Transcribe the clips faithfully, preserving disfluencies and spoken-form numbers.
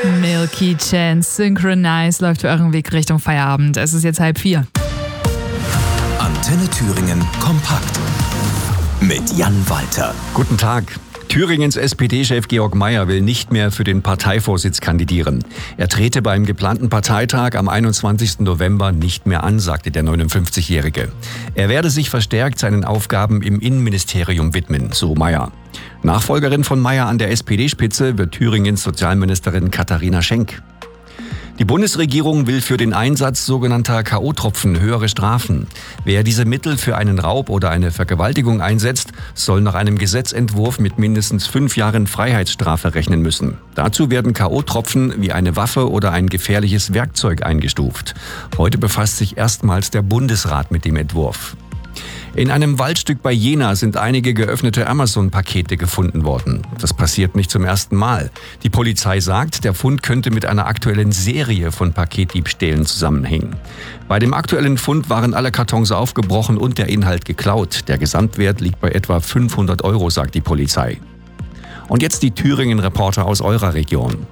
Milky Chance, Synchronize läuft für euren Weg Richtung Feierabend. Es ist jetzt halb vier. Antenne Thüringen kompakt mit Jan Walter. Guten Tag. Thüringens S P D-Chef Georg Maier will nicht mehr für den Parteivorsitz kandidieren. Er trete beim geplanten Parteitag am einundzwanzigsten November nicht mehr an, sagte der neunundfünfzigjährige. Er werde sich verstärkt seinen Aufgaben im Innenministerium widmen, so Maier. Nachfolgerin von Maier an der S P D-Spitze wird Thüringens Sozialministerin Katharina Schenk. Die Bundesregierung will für den Einsatz sogenannter K O-Tropfen höhere Strafen. Wer diese Mittel für einen Raub oder eine Vergewaltigung einsetzt, soll nach einem Gesetzentwurf mit mindestens fünf Jahren Freiheitsstrafe rechnen müssen. Dazu werden K O-Tropfen wie eine Waffe oder ein gefährliches Werkzeug eingestuft. Heute befasst sich erstmals der Bundesrat mit dem Entwurf. In einem Waldstück bei Jena sind einige geöffnete Amazon-Pakete gefunden worden. Das passiert nicht zum ersten Mal. Die Polizei sagt, der Fund könnte mit einer aktuellen Serie von Paketdiebstählen zusammenhängen. Bei dem aktuellen Fund waren alle Kartons aufgebrochen und der Inhalt geklaut. Der Gesamtwert liegt bei etwa fünfhundert Euro, sagt die Polizei. Und jetzt die Thüringen-Reporter aus eurer Region.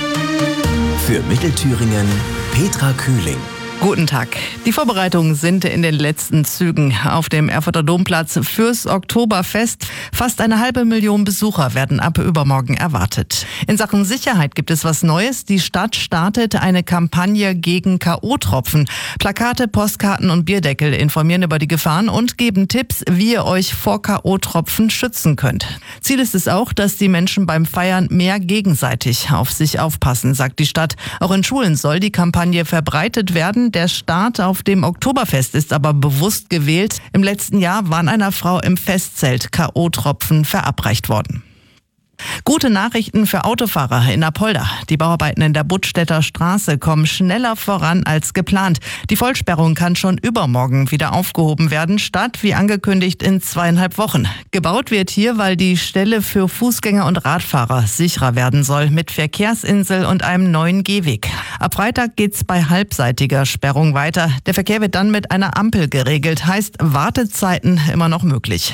Für Mittelthüringen Petra Kühling. Guten Tag. Die Vorbereitungen sind in den letzten Zügen auf dem Erfurter Domplatz fürs Oktoberfest. Fast eine halbe Million Besucher werden ab übermorgen erwartet. In Sachen Sicherheit gibt es was Neues. Die Stadt startet eine Kampagne gegen K O-Tropfen. Plakate, Postkarten und Bierdeckel informieren über die Gefahren und geben Tipps, wie ihr euch vor K O-Tropfen schützen könnt. Ziel ist es auch, dass die Menschen beim Feiern mehr gegenseitig auf sich aufpassen, sagt die Stadt. Auch in Schulen soll die Kampagne verbreitet werden. Der Start auf dem Oktoberfest ist aber bewusst gewählt. Im letzten Jahr waren einer Frau im Festzelt K O-Tropfen verabreicht worden. Gute Nachrichten für Autofahrer in Apolda. Die Bauarbeiten in der Buttstädter Straße kommen schneller voran als geplant. Die Vollsperrung kann schon übermorgen wieder aufgehoben werden, statt wie angekündigt in zweieinhalb Wochen. Gebaut wird hier, weil die Stelle für Fußgänger und Radfahrer sicherer werden soll, mit Verkehrsinsel und einem neuen Gehweg. Ab Freitag geht's bei halbseitiger Sperrung weiter. Der Verkehr wird dann mit einer Ampel geregelt, heißt Wartezeiten immer noch möglich.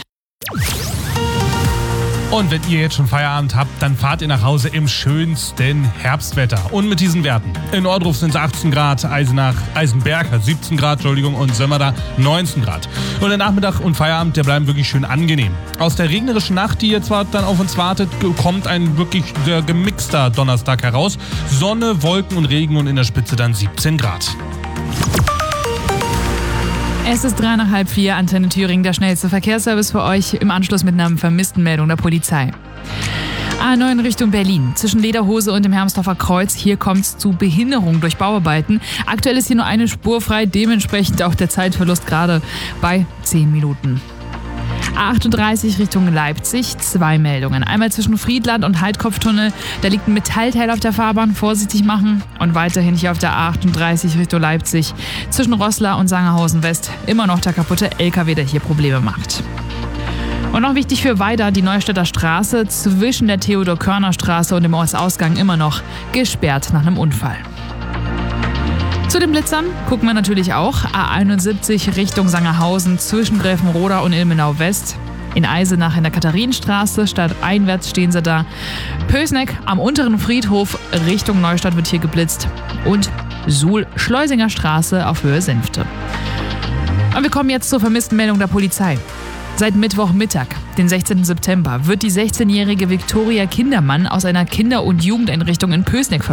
Und wenn ihr jetzt schon Feierabend habt, dann fahrt ihr nach Hause im schönsten Herbstwetter. Und mit diesen Werten. In Ohrdruf sind es achtzehn Grad, Eisenach, Eisenberg hat siebzehn Grad, Entschuldigung, und Sömmerda neunzehn Grad. Und der Nachmittag und Feierabend, der bleiben wirklich schön angenehm. Aus der regnerischen Nacht, die jetzt dann auf uns wartet, kommt ein wirklich sehr gemixter Donnerstag heraus. Sonne, Wolken und Regen und in der Spitze dann siebzehn Grad. Es ist drei nach halb vier, Antenne Thüringen, der schnellste Verkehrsservice für euch im Anschluss mit einer Vermisstenmeldung der Polizei. A neun Richtung Berlin, zwischen Lederhose und dem Hermsdorfer Kreuz. Hier kommt es zu Behinderung durch Bauarbeiten. Aktuell ist hier nur eine Spur frei, dementsprechend auch der Zeitverlust gerade bei zehn Minuten. A achtunddreißig Richtung Leipzig, zwei Meldungen. Einmal zwischen Friedland und Heidkopftunnel, da liegt ein Metallteil auf der Fahrbahn, vorsichtig machen. Und weiterhin hier auf der A achtunddreißig Richtung Leipzig, zwischen Roßla und Sangerhausen West, immer noch der kaputte L K W, der hier Probleme macht. Und noch wichtig für Weida, die Neustädter Straße zwischen der Theodor-Körner-Straße und dem Ortsausgang immer noch gesperrt nach einem Unfall. Zu den Blitzern gucken wir natürlich auch. A einundsiebzig Richtung Sangerhausen zwischen Gräfenroda und Ilmenau West. In Eisenach in der Katharinenstraße, stadteinwärts stehen sie da. Pößneck am unteren Friedhof Richtung Neustadt wird hier geblitzt. Und Suhl-Schleusinger Straße auf Höhe Senfte. Und wir kommen jetzt zur vermissten Meldung der Polizei. Seit Mittwochmittag, den sechzehnten September, wird die sechzehnjährige Viktoria Kindermann aus einer Kinder- und Jugendeinrichtung in Pößneck